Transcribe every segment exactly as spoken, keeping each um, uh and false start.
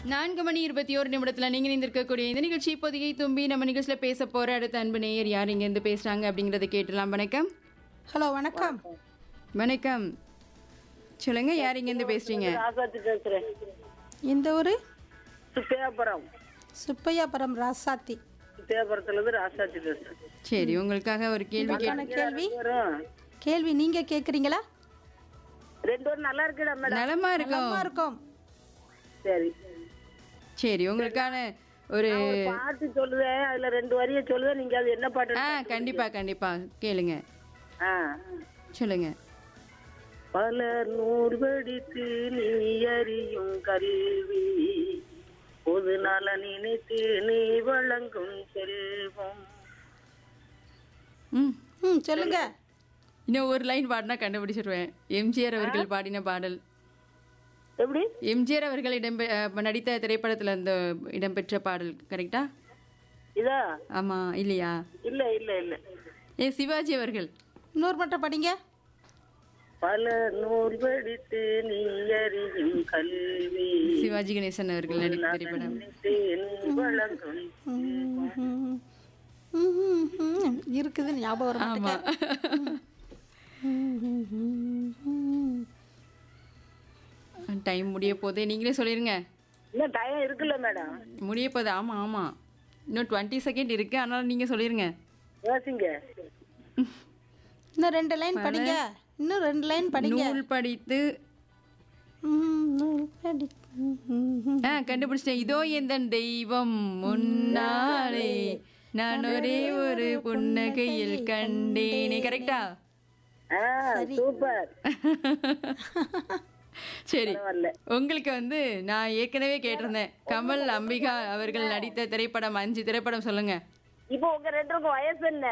நான்கு மணி இருபத்தி ஒரு நிமிடத்தில் நீங்கள் இருந்திருக்கக்கூடிய இந்த நிகழ்ச்சி பொதிகை தும்பி நம்ம நிகழ்ச்சியில் பேச போகிற அடுத்த அன்பு நேயர் யார் இங்கேருந்து பேசுகிறாங்க அப்படிங்கிறத கேட்டலாம். வணக்கம். ஹலோ வணக்கம். வணக்கம், சொல்லுங்க, யார் இங்கேருந்து பேசுறீங்க? ராசாத்தி பேசுறேன். இந்த ஊரு சுப்பையாபுரம். சுப்பையாபுரம் ராசாத்தி. சுப்பையாபுரத்துல இருந்து ராசாத்தி பேசுறேன். சரி, உங்களுக்காக ஒரு கேள்வி கேட்க. என்ன கேள்வி? வரும். கேள்வி நீங்க கேக்குறீங்களா? ரெண்டு பேரும் நல்லா இருக்குடா மேடம். நலமா இருக்கும். நலமா இருக்கோம். சரி சரி, உங்களுக்கான ஒரு நான் ஒரு பாட்டு சொல்லுவேன், அதுல ரெண்டு வரிய சொல்லுவேன், நீங்க அது என்ன பாட்டு? ஆ கண்டிப்பா கண்டிப்பா கேளுங்க, ஆ. சொல்லுங்க. பலர் நூறு படித்து நீ அறியும் கல்வி, பொது நல நினைத்து நீ வழங்கும் செல்வம். ம் ம் சொல்லுங்க. இன்னும் ஒரு லைன் பாடினா கண்டுபிடிச்சிருவேன். எம்ஜிஆர் அவர்கள் பாடின பாடல். எப்படி? எம்ஜிஆர் அவர்கள் இடம் நடித்த திரைப்படத்துல இந்த இடம்பெற்ற பாடல் கரெக்டா? இதா? ஆமா இல்லையா? இல்ல இல்ல இல்ல. ஏ சிவாஜி அவர்கள். இன்னொரு மட்டும் படிங்க. பல நூல் படித்து நீ அறியும் கல்வி, சிவாஜி கணேசன் அவர்கள் நடித்த திரைப்படம். வழங்கும் ம், ம், ம், இருக்குது ஞாபகம் வர ஆமா. டைம் முடிய போதே, நீங்களே சொல்லிருங்க. இன்னும் டைம் இருக்குல்ல மேடம்? முடிய போகுது. ஆமா ஆமா, இன்னும் டுவெண்ட்டி செகண்ட் இருக்கு, அதனால நீங்க சொல்லிருங்க. யோசிங்க. இன்னும் ரெண்டு லைன் படிங்க. இன்னும் ரெண்டு லைன் படிங்க. நூல் படித்து ம், நூல் படி- ம், ம், ம். ஆ கண்டுபிடிச்சிட்டேன். இதோ எந்தன் தெய்வம் முன்னாலே நான் ஒரே ஒரு புன்னகையில் கண்டேனே. கரெக்டா? ஆ, சூப்பர். சரி, பரவாயில்ல. உங்களுக்கு வந்து நான் ஏற்கனவே கேட்டிருந்தேன், கமல் அம்பிகா அவர்கள் நடித்த திரைப்படம் அஞ்சு திரைப்படம் சொல்லுங்க. இப்போ உங்க ரெண்டுக்கும் வயசு என்ன?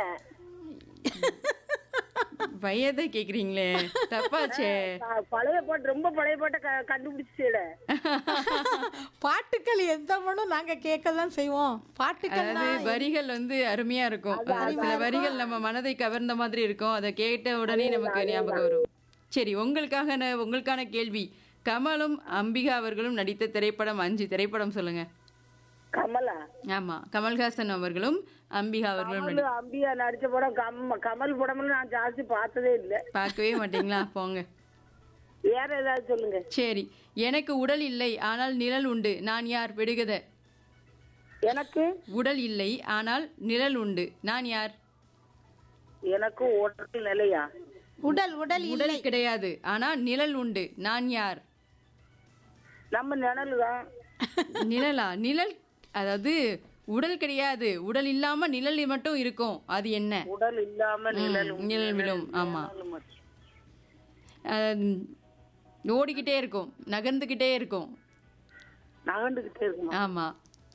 வயதை கேக்குறீங்களே, தப்பாச்சே. ஆ, பழைய பாட்டு, ரொம்ப பழைய பாட்டை க- கண்டுபிடிச்சிட. பாட்டுக்கள் எந்த மனும் நாங்க கேட்க தான் செய்வோம். பாட்டுக்கள் அதாவது வரிகள் வந்து அருமையா இருக்கும். சில வரிகள் நம்ம மனதை கவர்ந்த மாதிரி இருக்கும். அதை கேட்ட உடனே நமக்கு ஞாபகம் வரும். சரி, உங்களுக்காக நான் உங்களுக்கான கேள்வி, கமலும் அம்பிகா அவர்களும் நடித்த திரைப்படம் அஞ்சு திரைப்படம் சொல்லுங்க. கமலா? ஆமா, கமல்ஹாசன் அவர்களும் அம்பிகா அவர்களும் நடி கமல் அம்பியா நடிச்ச படம். கம் கமல் படம்னு நான் ஜாஸ்தி பார்த்ததே இல்ல. பார்க்கவே மாட்டீங்களா? போங்க. வேற ஏதாவது சொல்லுங்க. சரி, எனக்கு உடல் இல்லை ஆனால் நிழல் உண்டு, நான் யார்? விடுகதை. எனக்கு உடல் இல்லை ஆனால் நிழல் உண்டு, நான் யார்? எனக்கு உடல் நிலையா? உடல் உடல் இல்லை. உடல் கிடையாது, ஆனா நிழல் உண்டு, நான் யார்? நம்ம நிழல் தான். நிழலா? நிழல் அதாவது உடல் கிடையாது, உடல் இல்லாம நிழல் மட்டும் இருக்கும், அது என்ன? உடல் இல்லாம நிழல். ம், நிழல் விழும். ஆமா, அஹ், ஓடிக்கிட்டே இருக்கும், நகர்ந்துகிட்டே இருக்கும். நகண்டுகிட்டே இருக்குமா? ஆமா,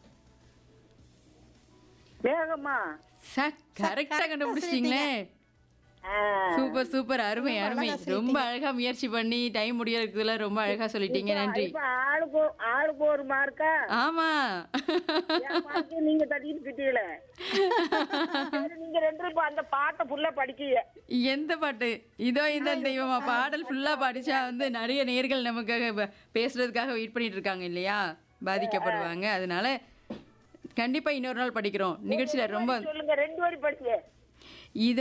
மேகமா? கரெக்டா கண்டுபிடிச்சிட்டீங்களே. ஆ. சூப்பர் சூப்பர், அருமை அருமை. ரொம்ப அழகா முயற்சி பண்ணி டைம் முடியறதுக்குள்ள ரொம்ப அழகா சொல்லிட்டீங்க. நன்றி. இப்ப ஆளுக்கு ஆளுக்கு ஒரு மார்க்கா? ஆமா, என் மார்க்கு நீங்க தட்டிட்டு கிட்டீங்களே. சரி, நீங்க ரெண்டு பேரும் இப்ப அந்த பாட்டை ஃபுல்லா படிக்கீங்க. எந்த பாட்டு? இதோ இந்த தெய்வமா பாடல் ஃபுல்லா படிச்சா வந்து நிறைய நேர்கள் நமக்காக ப- பேசுறதுக்காக வெயிட் பண்ணிட்டு இருக்காங்க இல்லையா, பாதிக்கப்படுவாங்க. அதனால கண்டிப்பா இன்னொரு நாள் படிக்கிறோம் நிகழ்ச்சியில. ரொம்ப சொல்லுங்க, ரெண்டு வரி படிங்க. இது